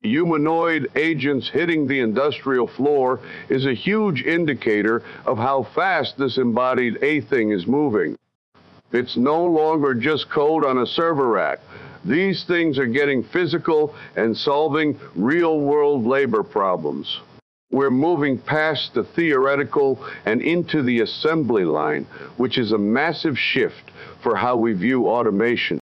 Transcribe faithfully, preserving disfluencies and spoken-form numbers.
Humanoid agents hitting the industrial floor is a huge indicator of how fast this embodied A-thing is moving. It's no longer just code on a server rack. These things are getting physical and solving real-world labor problems. We're moving past the theoretical and into the assembly line, which is a massive shift for how we view automation.